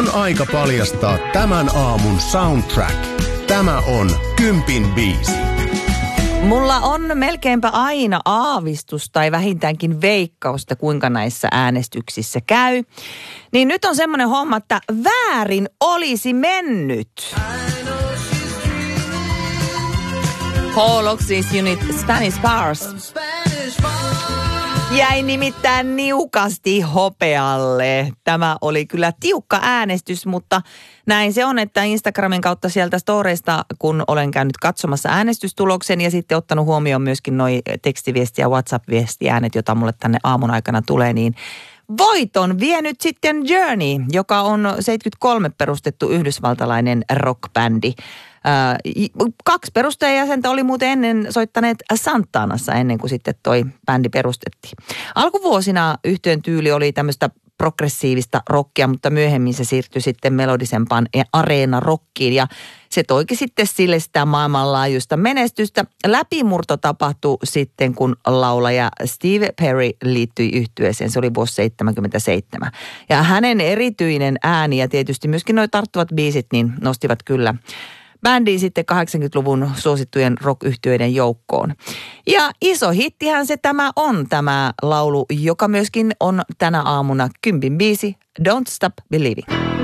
On aika paljastaa tämän aamun soundtrack. Tämä on Kympin biisi. Mulla on melkeinpä aina aavistus tai vähintäänkin veikkausta, kuinka näissä äänestyksissä käy. Niin nyt on semmoinen homma, että väärin olisi mennyt. Holoxis Unit Spanish Bars jäi nimittäin niukasti hopealle. Tämä oli kyllä tiukka äänestys, mutta näin se on, että Instagramin kautta sieltä storeista, kun olen käynyt katsomassa äänestystuloksen ja sitten ottanut huomioon myöskin noi tekstiviesti- ja WhatsApp-viestiäänet, jota mulle tänne aamun aikana tulee, niin voiton vie nyt sitten Journey, joka on 73 perustettu yhdysvaltalainen rockbändi. 2 perustajajäsentä oli muuten ennen soittaneet Santanassa ennen kuin sitten toi bändi perustettiin. Alkuvuosina yhtyeen tyyli oli tämmöistä progressiivista rockia, mutta myöhemmin se siirtyi sitten melodisempaan areenarockiin ja se toikin sitten sille sitä maailmanlaajuista menestystä. Läpimurto tapahtui sitten, kun laulaja Steve Perry liittyi yhtyeeseen. Se oli vuosi 1977. Ja hänen erityinen ääni ja tietysti myöskin nuo tarttuvat biisit niin nostivat kyllä bändiin sitten 80-luvun suosittujen rock-yhtyeiden joukkoon. Ja iso hittihän se tämä laulu, joka myöskin on tänä aamuna Kympin biisi Don't Stop Believing.